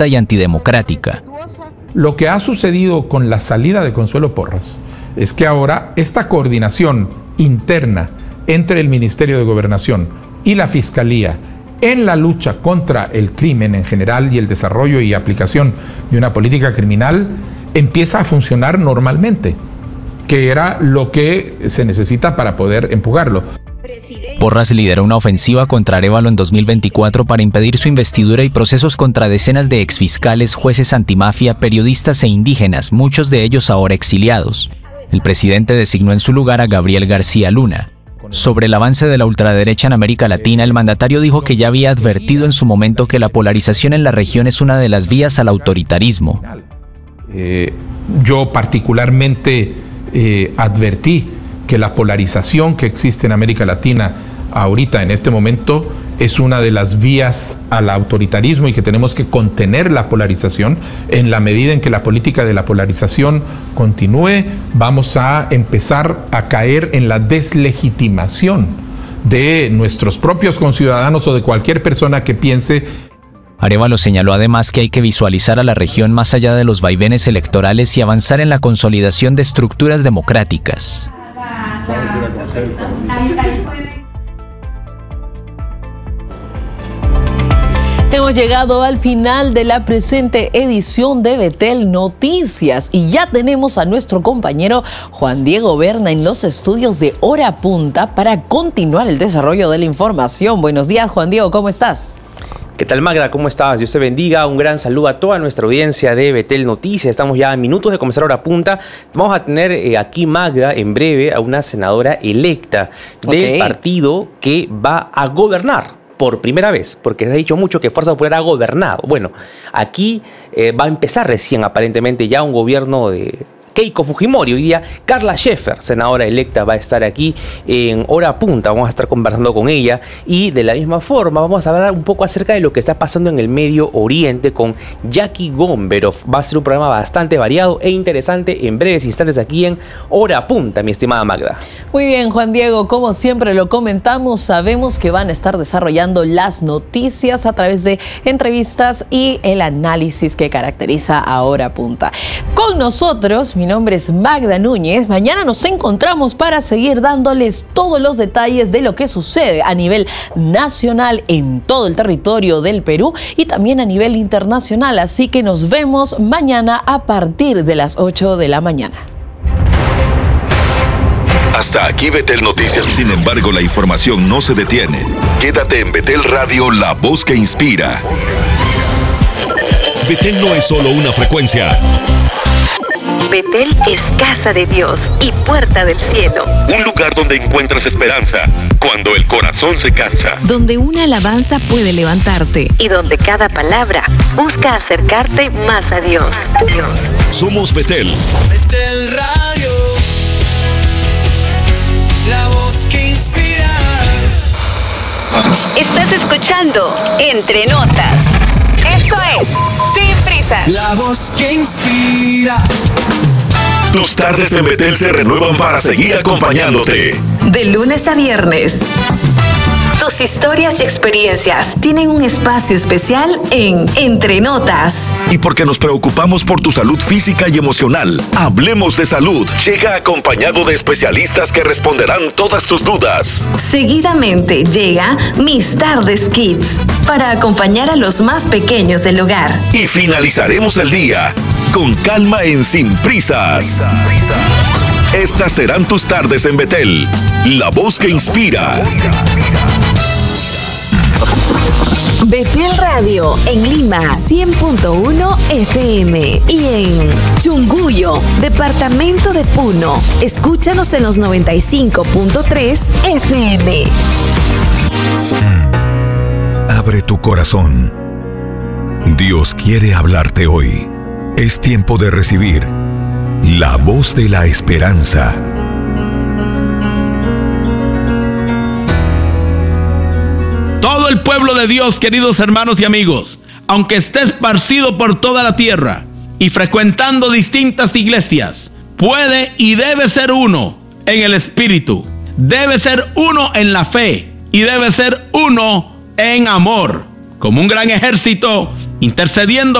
violenta y antidemocrática. Lo que ha sucedido con la salida de Consuelo Porras es que ahora esta coordinación interna entre el Ministerio de Gobernación y la Fiscalía en la lucha contra el crimen en general y el desarrollo y aplicación de una política criminal empieza a funcionar normalmente, que era lo que se necesita para poder empujarlo. Porras lideró una ofensiva contra Arévalo en 2024 para impedir su investidura y procesos contra decenas de exfiscales, jueces antimafia, periodistas e indígenas, muchos de ellos ahora exiliados. El presidente designó en su lugar a Gabriel García Luna. Sobre el avance de la ultraderecha en América Latina, el mandatario dijo que ya había advertido en su momento que la polarización en la región es una de las vías al autoritarismo. Yo particularmente advertí que la polarización que existe en América Latina ahorita, en este momento, es una de las vías al autoritarismo y que tenemos que contener la polarización. En la medida en que la política de la polarización continúe, vamos a empezar a caer en la deslegitimación de nuestros propios conciudadanos o de cualquier persona que piense. Arévalo señaló además que hay que visualizar a la región más allá de los vaivenes electorales y avanzar en la consolidación de estructuras democráticas. Hemos llegado al final de la presente edición de Betel Noticias y ya tenemos a nuestro compañero Juan Diego Berna en los estudios de Hora Punta para continuar el desarrollo de la información. Buenos días, Juan Diego, ¿cómo estás? ¿Qué tal, Magda? ¿Cómo estás? Dios te bendiga. Un gran saludo a toda nuestra audiencia de Betel Noticias. Estamos ya a minutos de comenzar Hora Punta. Vamos a tener aquí, Magda, en breve a una senadora electa del partido que va a gobernar por primera vez, porque se ha dicho mucho que Fuerza Popular ha gobernado. Bueno, aquí va a empezar recién aparentemente ya un gobierno de Keiko Fujimori. Hoy día Carla Scheffer, senadora electa, va a estar aquí en Hora Punta. Vamos a estar conversando con ella y de la misma forma vamos a hablar un poco acerca de lo que está pasando en el Medio Oriente con Jackie Gomberov. Va a ser un programa bastante variado e interesante en breves instantes aquí en Hora Punta, mi estimada Magda. Muy bien, Juan Diego, como siempre lo comentamos, sabemos que van a estar desarrollando las noticias a través de entrevistas y el análisis que caracteriza a Hora Punta. Con nosotros, mi nombre es Magda Núñez. Mañana nos encontramos para seguir dándoles todos los detalles de lo que sucede a nivel nacional en todo el territorio del Perú y también a nivel internacional. Así que nos vemos mañana a partir de las 8 de la mañana. Hasta aquí Betel Noticias. Sin embargo, la información no se detiene. Quédate en Betel Radio, la voz que inspira. Betel no es solo una frecuencia. Betel es casa de Dios y puerta del cielo. Un lugar donde encuentras esperanza cuando el corazón se cansa. Donde una alabanza puede levantarte. Y donde cada palabra busca acercarte más a Dios. Somos Betel. Betel Radio, la voz que inspira. Estás escuchando Entre Notas. Esto es Sin Prisas. La voz que inspira. Tus tardes en Betel se renuevan para seguir acompañándote. De lunes a viernes. Tus historias y experiencias tienen un espacio especial en Entre Notas. Y porque nos preocupamos por tu salud física y emocional, Hablemos de Salud llega acompañado de especialistas que responderán todas tus dudas. Seguidamente llega Mis Tardes Kids para acompañar a los más pequeños del hogar. Y finalizaremos el día con calma en Sin Prisas. Estas serán tus tardes en Betel, la voz que inspira. Betel Radio en Lima 100.1 FM y en Chunguyo, departamento de Puno. Escúchanos en los 95.3 FM. Abre tu corazón. Dios quiere hablarte hoy. Es tiempo de recibir la voz de la esperanza. Todo el pueblo de Dios, queridos hermanos y amigos, aunque esté esparcido por toda la tierra y frecuentando distintas iglesias, puede y debe ser uno en el espíritu, debe ser uno en la fe y debe ser uno en amor, como un gran ejército intercediendo